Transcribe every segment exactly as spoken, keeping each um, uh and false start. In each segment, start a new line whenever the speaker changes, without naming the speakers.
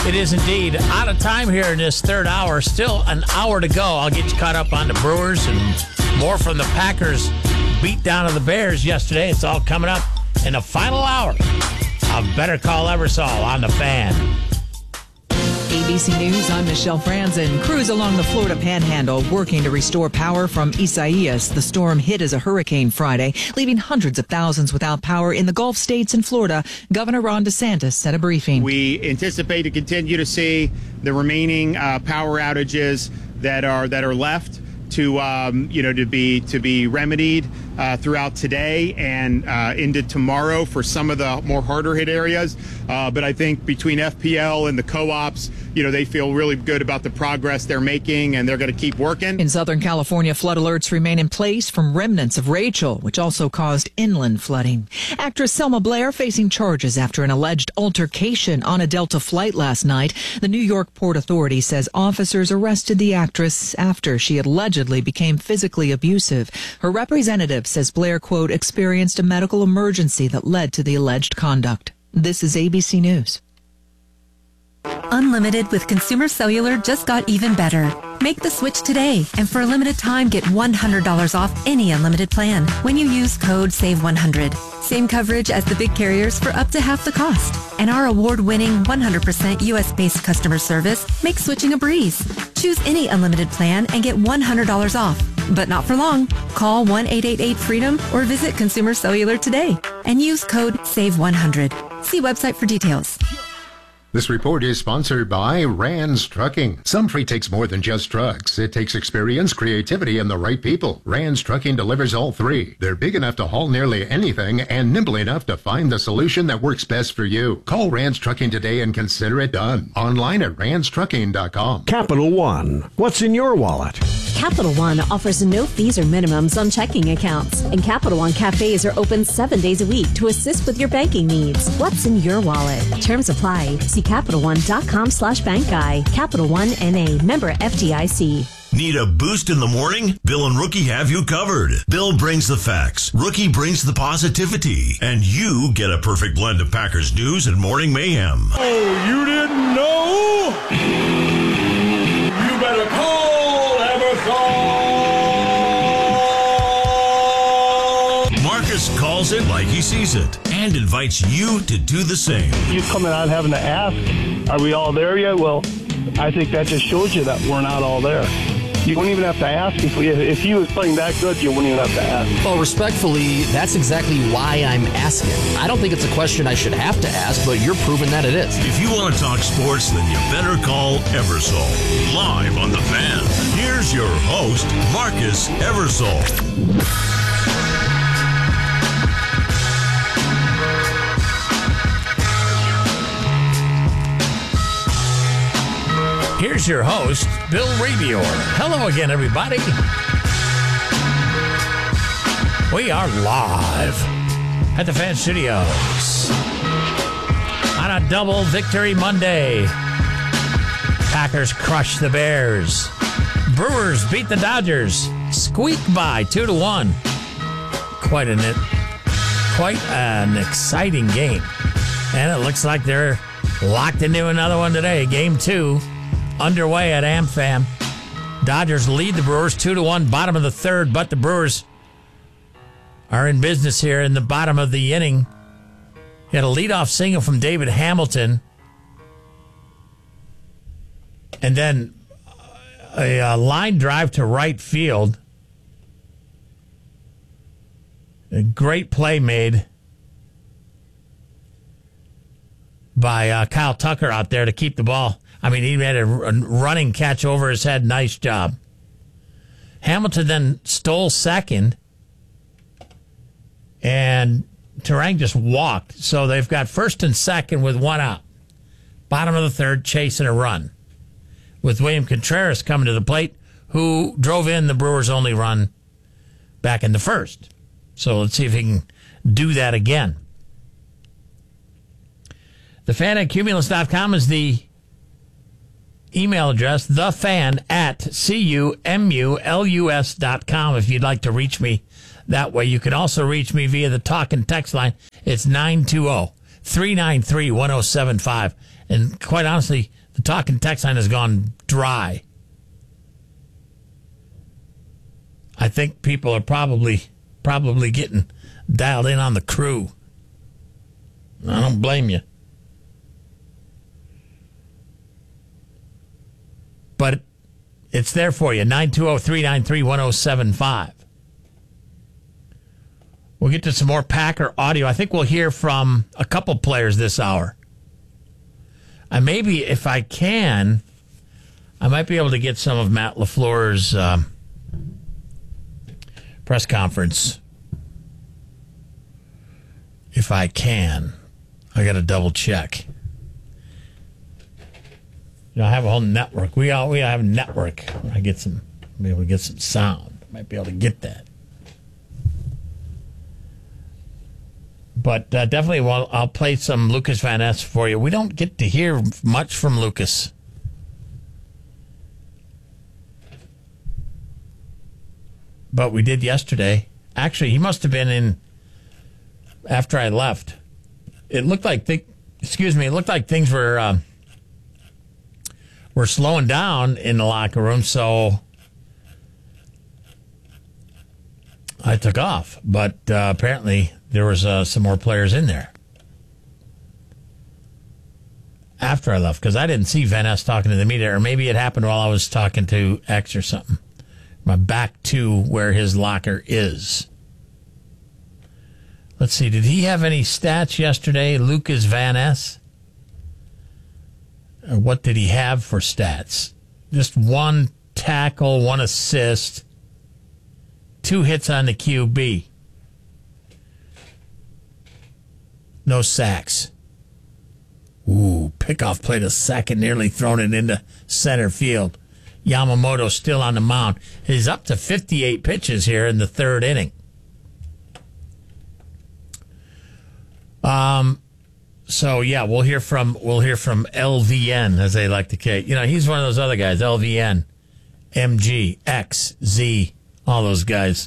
It is indeed out of time here in this third hour. Still an hour to go. I'll get you caught up on the Brewers and more from the Packers beat down of the Bears yesterday. It's all coming up in the final hour of Better Call Eversole on the Fan.
A B C News, I'm Michelle Franzen. Crews along the Florida Panhandle working to restore power from Isaias. The storm hit as a hurricane Friday, leaving hundreds of thousands without power in the Gulf states and Florida. Governor Ron DeSantis said a briefing.
We anticipate to continue to see the remaining uh, power outages that are that are left to um, you know to be to be remedied uh, throughout today and uh, into tomorrow for some of the more harder hit areas. Uh, but I think between F P L and the co-ops, you know, they feel really good about the progress they're making, and they're going to keep working.
In Southern California, flood alerts remain in place from remnants of Rachel, which also caused inland flooding. Actress Selma Blair facing charges after an alleged altercation on a Delta flight last night. The New York Port Authority says officers arrested the actress after she allegedly became physically abusive. Her representative says Blair, quote, experienced a medical emergency that led to the alleged conduct. This is A B C News.
Unlimited with Consumer Cellular just got even better. Make the switch today, and for a limited time, get one hundred dollars off any unlimited plan when you use code save one hundred. Same coverage as the big carriers for up to half the cost. And our award-winning one hundred percent U S-based customer service makes switching a breeze. Choose any unlimited plan and get one hundred dollars off. But not for long. Call one eight eight eight freedom or visit Consumer Cellular today and use code save one hundred. See website for details.
This report is sponsored by Rands Trucking. Some freight takes more than just trucks. It takes experience, creativity, and the right people. Rands Trucking delivers all three. They're big enough to haul nearly anything and nimble enough to find the solution that works best for you. Call Rands Trucking today and consider it done. Online at rands trucking dot com.
Capital One. What's in your wallet?
Capital One offers no fees or minimums on checking accounts, and Capital One cafes are open seven days a week to assist with your banking needs. What's in your wallet? Terms apply. See Capital One dot com slash bank guy. Capital One N A, member F D I C.
Need a boost in the morning? Bill and Rookie have you covered. Bill brings the facts, Rookie brings the positivity, and you get a perfect blend of Packers news and morning mayhem.
Oh, you didn't know? You better call Eversole.
Marcus calls it like he sees it and invites you to do the same.
You coming out having to ask, are we all there yet? Well, I think that just shows you that we're not all there. You wouldn't even have to ask. If we, if he was playing that good, you wouldn't even have to ask.
Well, respectfully, that's exactly why I'm asking. I don't think it's a question I should have to ask, but you're proving that it is.
If you want to talk sports, then you better call Eversole. Live on The Fan, here's your host, Marcus Eversole.
Here's your host, Bill Reviewer. Hello again, everybody. We are live at the Fan Studios on a double victory Monday. Packers crush the Bears. Brewers beat the Dodgers. Squeak by two to one. Quite an quite an exciting game, and it looks like they're locked into another one today. Game two. Underway at AmFam. Dodgers lead the Brewers two to one, bottom of the third, but the Brewers are in business here in the bottom of the inning. He had a leadoff single from David Hamilton, and then a, a line drive to right field. A great play made by uh, Kyle Tucker out there to keep the ball. I mean, he had a running catch over his head. Nice job. Hamilton then stole second, and Turang just walked. So they've got first and second with one out. Bottom of the third, chasing a run. With William Contreras coming to the plate, who drove in the Brewers' only run back in the first. So let's see if he can do that again. The fan at Cumulus dot com is the email address, thefan at C-U-M-U-L-U-S dot com if you'd like to reach me that way. You can also reach me via the talk and text line. It's nine two zero, three nine three, one zero seven five. And quite honestly, the talking text line has gone dry. I think people are probably probably getting dialed in on the crew. I don't blame you. But it's there for you. nine two zero, three nine three, one zero seven five. We'll get to some more Packer audio. I think we'll hear from a couple players this hour. And maybe if I can, I might be able to get some of Matt LaFleur's um, press conference. If I can. I got to double check. You know, I have a whole network. We all we have a network. I get some, be able to get some sound. Might be able to get that. But uh, definitely, well, I'll play some Lucas Van Ness for you. We don't get to hear much from Lucas. But we did yesterday. Actually, he must have been in after I left. It looked like, th- excuse me, it looked like things were uh, were slowing down in the locker room, so I took off. But uh, apparently there was uh, some more players in there after I left, because I didn't see Van Ness talking to the media, or maybe it happened while I was talking to X or something. My back to where his locker is. Let's see, did he have any stats yesterday, Lucas Van Ness? Or what did he have for stats? Just one tackle, one assist, two hits on the Q B. No sacks. Ooh, pickoff played a sack and nearly thrown it into center field. Yamamoto still on the mound. He's up to fifty-eight pitches here in the third inning. Um, so yeah, we'll hear from we'll hear from L V N, as they like to say. You know, he's one of those other guys. L V N, M G, X, Z, all those guys.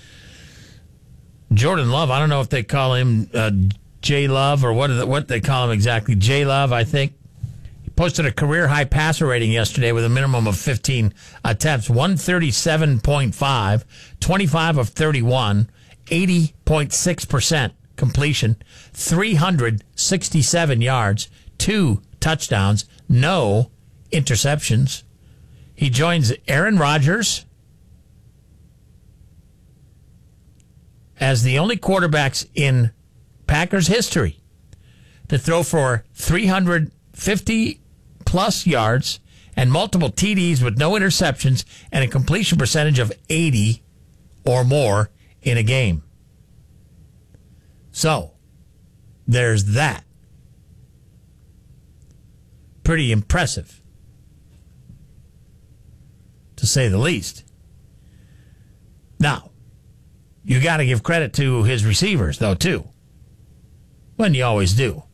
Jordan Love, I don't know if they call him uh, J Love or what are the, what they call him exactly. J Love, I think. He posted a career high passer rating yesterday with a minimum of fifteen attempts, one thirty-seven point five, twenty-five of thirty-one, eighty point six percent completion, three hundred sixty-seven yards, two touchdowns, no interceptions. He joins Aaron Rodgers as the only quarterbacks in Packers history to throw for three hundred fifty plus yards and multiple T Ds with no interceptions and a completion percentage of eighty or more in a game. So, there's that. Pretty impressive, to say the least. Now, you got to give credit to his receivers, though, too. When you always do.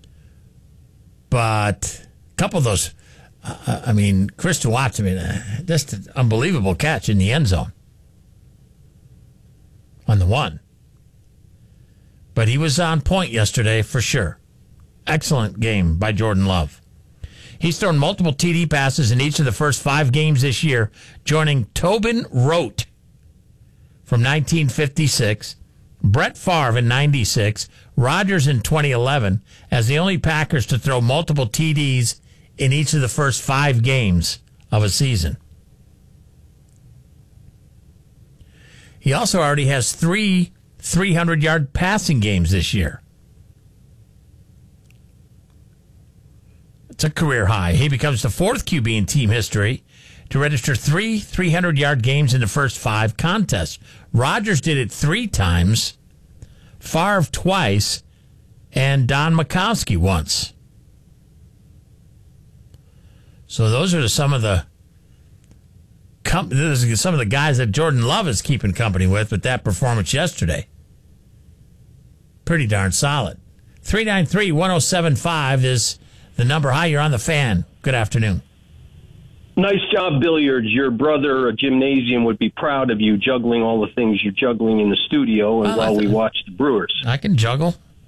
But a couple of those, uh, I mean, Christian Watts, I mean, uh, just an unbelievable catch in the end zone on the one. But he was on point yesterday for sure. Excellent game by Jordan Love. He's thrown multiple T D passes in each of the first five games this year, joining Tobin Rote from nineteen fifty-six, Brett Favre in ninety-six, Rodgers in twenty eleven, as the only Packers to throw multiple T Ds in each of the first five games of a season. He also already has three three hundred-yard passing games this year. It's a career high. He becomes the fourth Q B in team history to register three three hundred-yard games in the first five contests. Rodgers did it three times, Favre twice, and Don Majkowski once. So those are some of the some of the guys that Jordan Love is keeping company with with that performance yesterday. Pretty darn solid. three nine three, one oh seven five is the number. Hi, you're on the Fan. Good afternoon.
Nice job, Billiards. Your brother, a Gymnasium, would be proud of you juggling all the things you're juggling in the studio and
well,
while we watch the Brewers.
I can juggle.